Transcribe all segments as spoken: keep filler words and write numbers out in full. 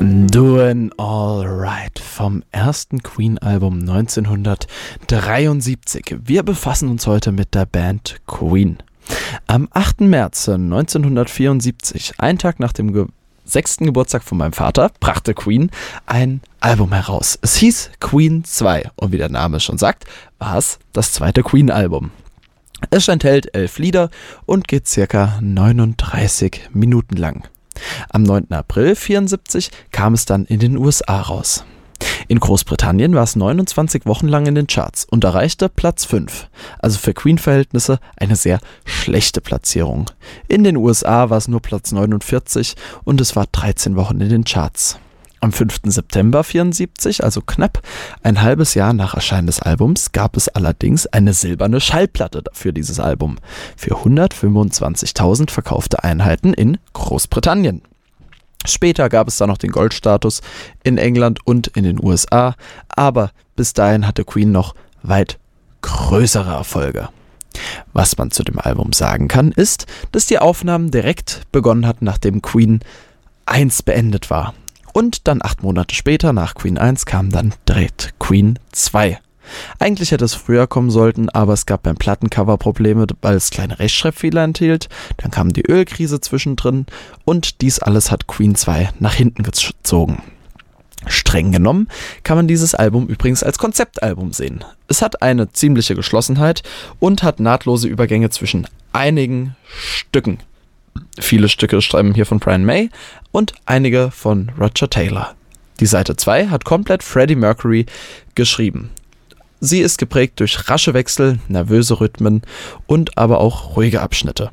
Doin' Alright vom ersten Queen-Album neunzehnhundertdreiundsiebzig. Wir befassen uns heute mit der Band Queen. Am achten März neunzehnhundertvierundsiebzig, ein Tag nach dem Ge- sechsten Geburtstag von meinem Vater, brachte Queen ein Album heraus. Es hieß Queen zwei und wie der Name schon sagt, war es das zweite Queen-Album. Es enthält elf Lieder und geht circa neununddreißig Minuten lang. Am neunten April vierundsiebzig kam es dann in den U S A raus. In Großbritannien war es neunundzwanzig Wochen lang in den Charts und erreichte Platz fünf, also für Queen-Verhältnisse eine sehr schlechte Platzierung. In den U S A war es nur Platz neunundvierzig und es war dreizehn Wochen in den Charts. Am fünften September vierundsiebzig, also knapp ein halbes Jahr nach Erscheinen des Albums, gab es allerdings eine silberne Schallplatte für dieses Album für hundertfünfundzwanzigtausend verkaufte Einheiten in Großbritannien. Später gab es dann noch den Goldstatus in England und in den U S A, aber bis dahin hatte Queen noch weit größere Erfolge. Was man zu dem Album sagen kann, ist, dass die Aufnahmen direkt begonnen hatten, nachdem Queen eins beendet war. Und dann acht Monate später, nach Queen eins, kam dann direkt Queen zwei. Eigentlich hätte es früher kommen sollten, aber es gab beim Plattencover Probleme, weil es kleine Rechtschreibfehler enthielt. Dann kam die Ölkrise zwischendrin und dies alles hat Queen zwei nach hinten gezogen. Streng genommen kann man dieses Album übrigens als Konzeptalbum sehen. Es hat eine ziemliche Geschlossenheit und hat nahtlose Übergänge zwischen einigen Stücken. Viele Stücke schreiben hier von Brian May und einige von Roger Taylor. Die Seite zwei hat komplett Freddie Mercury geschrieben. Sie ist geprägt durch rasche Wechsel, nervöse Rhythmen und aber auch ruhige Abschnitte.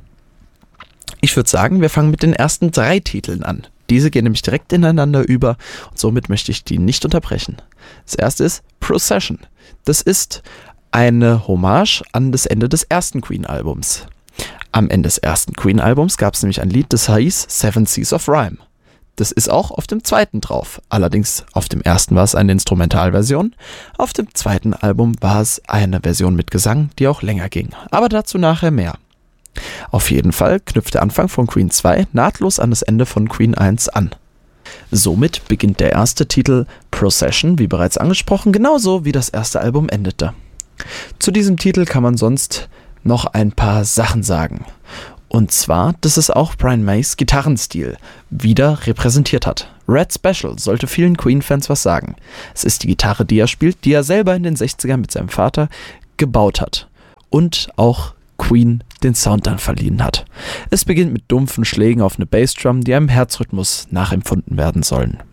Ich würde sagen, wir fangen mit den ersten drei Titeln an. Diese gehen nämlich direkt ineinander über und somit möchte ich die nicht unterbrechen. Das erste ist Procession. Das ist eine Hommage an das Ende des ersten Queen-Albums. Am Ende des ersten Queen-Albums gab es nämlich ein Lied, das hieß Seven Seas of Rhyme. Das ist auch auf dem zweiten drauf. Allerdings auf dem ersten war es eine Instrumentalversion. Auf dem zweiten Album war es eine Version mit Gesang, die auch länger ging. Aber dazu nachher mehr. Auf jeden Fall knüpft der Anfang von Queen zwei nahtlos an das Ende von Queen eins an. Somit beginnt der erste Titel Procession, wie bereits angesprochen, genauso wie das erste Album endete. Zu diesem Titel kann man sonst noch ein paar Sachen sagen. Und zwar, dass es auch Brian Mays Gitarrenstil wieder repräsentiert hat. Red Special sollte vielen Queen-Fans was sagen. Es ist die Gitarre, die er spielt, die er selber in den sechzigern mit seinem Vater gebaut hat. Und auch Queen den Sound dann verliehen hat. Es beginnt mit dumpfen Schlägen auf eine Bassdrum, die einem Herzrhythmus nachempfunden werden sollen.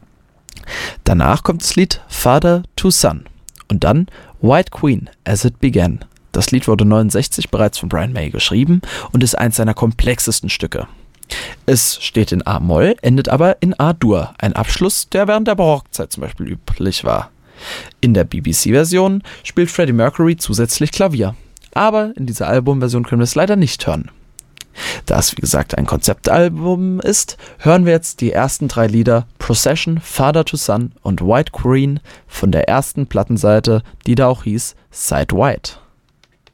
Danach kommt das Lied Father to Son und dann White Queen as it began. Das Lied wurde neunundsechzig bereits von Brian May geschrieben und ist eins seiner komplexesten Stücke. Es steht in A-Moll, endet aber in A-Dur, ein Abschluss, der während der Barockzeit zum Beispiel üblich war. In der B B C-Version spielt Freddie Mercury zusätzlich Klavier, aber in dieser Albumversion können wir es leider nicht hören. Da es wie gesagt ein Konzeptalbum ist, hören wir jetzt die ersten drei Lieder Procession, Father to Son und White Queen von der ersten Plattenseite, die da auch hieß Side White.